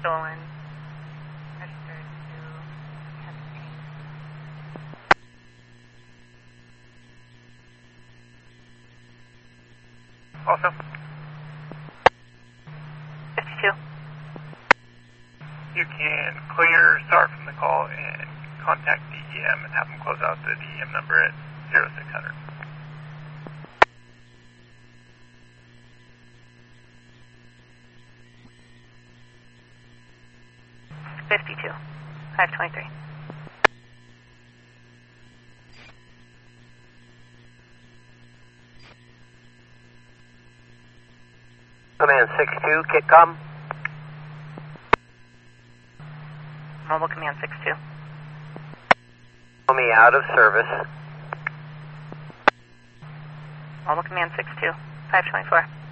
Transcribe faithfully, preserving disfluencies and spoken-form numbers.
stolen. Registered to testing. Also. fifty-two. You can clear S A R from the call and contact D E M and have them close out the D E M number at zero six hundred. fifty-two. five twenty-three. Command six two, Kitcom. Mobile Command six two. Show me out of service. Mobile Command six two. five twenty-four.